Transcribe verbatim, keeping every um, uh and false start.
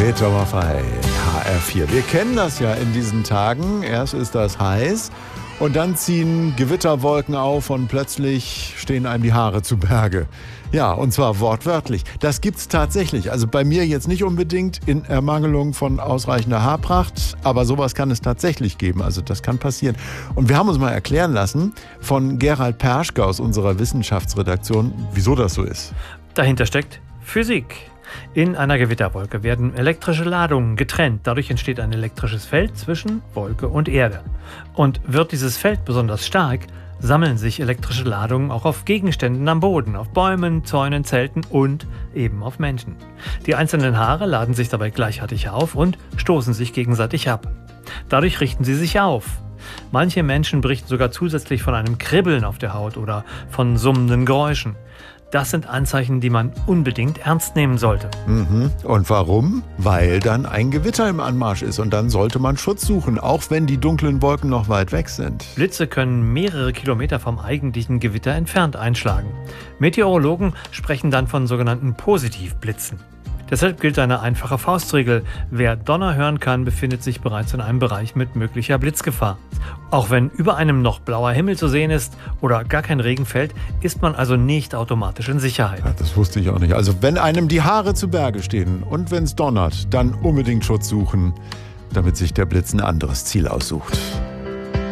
Peter Maffay, H R vier. Wir kennen das ja in diesen Tagen. Erst ist das heiß und dann ziehen Gewitterwolken auf und plötzlich stehen einem die Haare zu Berge. Ja, und zwar wortwörtlich. Das gibt's tatsächlich. Also bei mir jetzt nicht unbedingt in Ermangelung von ausreichender Haarpracht, aber sowas kann es tatsächlich geben. Also das kann passieren. Und wir haben uns mal erklären lassen von Gerald Perschke aus unserer Wissenschaftsredaktion, wieso das so ist. Dahinter steckt Physik. In einer Gewitterwolke werden elektrische Ladungen getrennt. Dadurch entsteht ein elektrisches Feld zwischen Wolke und Erde. Und wird dieses Feld besonders stark, sammeln sich elektrische Ladungen auch auf Gegenständen am Boden, auf Bäumen, Zäunen, Zelten und eben auf Menschen. Die einzelnen Haare laden sich dabei gleichartig auf und stoßen sich gegenseitig ab. Dadurch richten sie sich auf. Manche Menschen berichten sogar zusätzlich von einem Kribbeln auf der Haut oder von summenden Geräuschen. Das sind Anzeichen, die man unbedingt ernst nehmen sollte. Mhm. Und warum? Weil dann ein Gewitter im Anmarsch ist und dann sollte man Schutz suchen, auch wenn die dunklen Wolken noch weit weg sind. Blitze können mehrere Kilometer vom eigentlichen Gewitter entfernt einschlagen. Meteorologen sprechen dann von sogenannten Positivblitzen. Deshalb gilt eine einfache Faustregel: Wer Donner hören kann, befindet sich bereits in einem Bereich mit möglicher Blitzgefahr. Auch wenn über einem noch blauer Himmel zu sehen ist oder gar kein Regen fällt, ist man also nicht automatisch in Sicherheit. Ja, das wusste ich auch nicht. Also wenn einem die Haare zu Berge stehen und wenn es donnert, dann unbedingt Schutz suchen, damit sich der Blitz ein anderes Ziel aussucht.